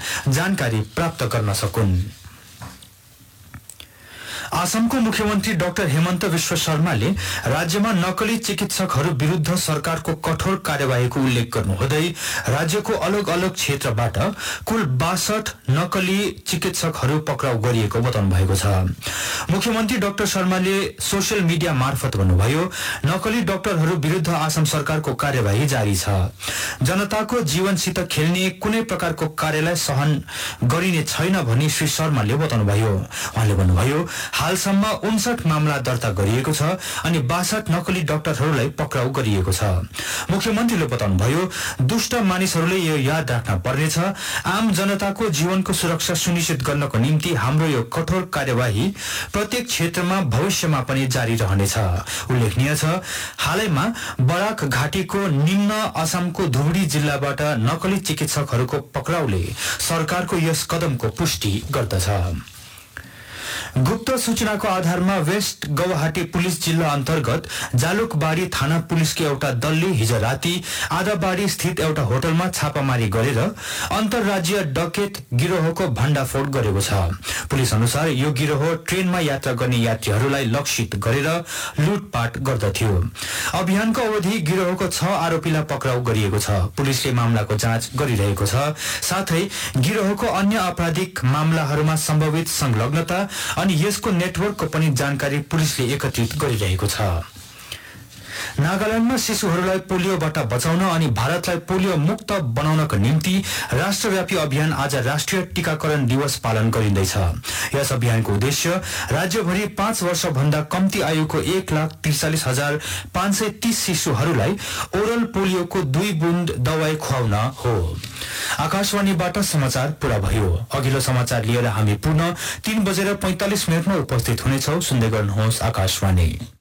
जानकारी प्राप्त गर्न सकुन्। आसामको मुख्यमन्त्री डाक्टर हेमन्त विश्व शर्माले राज्यमा नकली चिकित्सकहरू विरुद्ध सरकारको कठोर कार्यवाहीको उल्लेख गर्नुहुँदै राज्यको अलग अलग क्षेत्रबाट कुल 62 नकली चिकित्सकहरू पक्राउ गरिएको बताउनु भएको छ। मुख्यमन्त्री डाक्टर शर्माले सोशल मिडिया मार्फत भन्नुभयो, नकली डाक्टरहरू विरुद्ध आसाम सरकारको कार्यवाही जारी छ। जनताको जीवनसित खेल्ने कुनै प्रकारको कार्यलाई सहन गरिने छैन भनी श्री शर्माले बताउनुभयो। उहाँले भन्नुभयो, हालसम्म 59 मामला दर्ता गरिएको छ अनि 62 नकली डाक्टरहरूलाई पक्राउ गरिएको छ। मुख्यमन्त्रीले बताउनुभयो, दुष्ट मानिसहरूले यो याद राख्न पर्नेछ, आम जनताको जीवनको सुरक्षा सुनिश्चित गर्नको निम्ति हाम्रो यो कठोर कार्यवाही प्रत्येक क्षेत्रमा भविष्यमा पनि जारी रहनेछ। उल्लेखनीय छ, हालैमा बराक घाटीको निम्न असमको धुबुरी जिल्लाबाट नकली चिकित्सकहरूको पक्राउले सरकारको यस कदमको पुष्टि गर्दछ। गुप्त सूचनाको आधारमा वेस्ट गौहाटी पुलिस जिल्ला अन्तर्गत जालुकबारी थाना पुलिसको एउटा दलले हिज राति आदाबारी स्थित एउटा होटलमा छापामारी गरेर अन्तर्राज्य डकेत गिरोहको भण्डाफोड गरेको छ। पुलिस अनुसार यो गिरोह ट्रेनमा यात्रा गर्ने यात्रीहरूलाई लक्षित गरेर लुटपाट गर्दथ्यो। अभियानको अवधि गिरोहको 6 आरोपीलाई पक्राउ गरिएको छ। पुलिसले मामलाको जाँच गरिरहेको छ। साथै गिरोहको अन्य आपराधिक मामलाहरूमा सम्भावित संलग्नता अनि यसको नेटवर्कको पनि जानकारी पुलिसले एकत्रित गरिरहेको छ। नागाल्याण्डमा शिशुहरूलाई पोलियोबाट बचाउन अनि भारतलाई पोलियो मुक्त बनाउनको निम्ति राष्ट्रव्यापी अभियान आज राष्ट्रिय टीकाकरण दिवस पालन गरिँदैछ। यस अभियानको उद्देश्य राज्यभरि 5 वर्षभन्दा कम्ती आयुको 1,43,530 शिशुहरूलाई ओरल पोलियोको 2 बुन्द दवाई खुवाउन हो। आकाशवाणीबाट समाचार पूरा भयो। अघिल्लो समाचार लिएर हामी पुनः 3:45 उपस्थित हुनेछौं। सुन्दै गर्नुहोस् आकाशवाणी।